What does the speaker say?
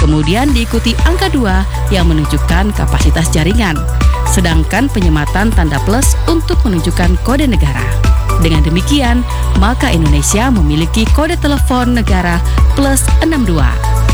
Kemudian diikuti angka 2 yang menunjukkan kapasitas jaringan. Sedangkan penyematan tanda plus untuk menunjukkan kode negara. Dengan demikian, maka Indonesia memiliki kode telepon negara plus 62.